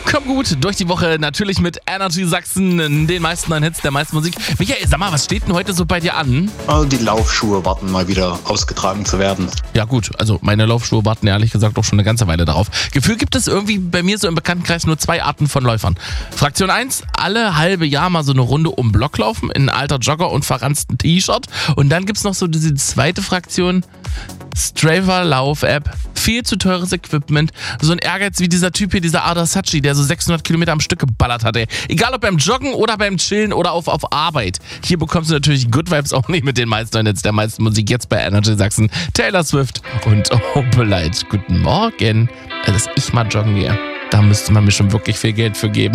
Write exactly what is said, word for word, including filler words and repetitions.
Komm gut durch die Woche, natürlich mit Energy Sachsen, den meisten neuen Hits, der meisten Musik. Michael, sag mal, was steht denn heute so bei dir an? Oh, die Laufschuhe warten mal wieder ausgetragen zu werden. Ja gut, also meine Laufschuhe warten ehrlich gesagt auch schon eine ganze Weile darauf. Gefühl gibt es irgendwie bei mir so im Bekanntenkreis nur zwei Arten von Läufern. Fraktion eins, alle halbe Jahr mal so eine Runde um Block laufen, in alter Jogger und verransten T-Shirt. Und dann gibt's noch so diese zweite Fraktion, Strava Lauf-App. Viel zu teures Equipment. So ein Ehrgeiz wie dieser Typ hier, dieser Ardar Sachi, der so sechshundert Kilometer am Stück geballert hat. Ey. Egal ob beim Joggen oder beim Chillen oder auf, auf Arbeit. Hier bekommst du natürlich Good Vibes auch nicht mit den meisten Hits der meisten Musik. Jetzt bei Energy Sachsen. Taylor Swift und Opelite. Guten Morgen. Dass ich mal joggen gehe. Da müsste man mir schon wirklich viel Geld für geben.